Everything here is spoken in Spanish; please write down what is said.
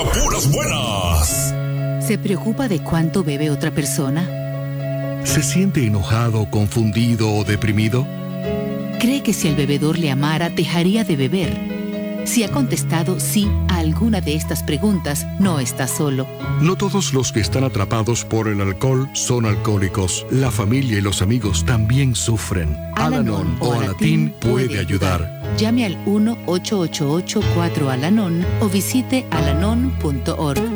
pura, puras buenas. ¿Se preocupa de cuánto bebe otra persona? ¿Se siente enojado, confundido o deprimido? ¿Cree que si el bebedor le amara, dejaría de beber? Si ha contestado sí a alguna de estas preguntas, no está solo. No todos los que están atrapados por el alcohol son alcohólicos. La familia y los amigos también sufren. Al-Anon o Alatín puede ayudar. Llame al 1-888-4-Al-Anon o visite alanon.org.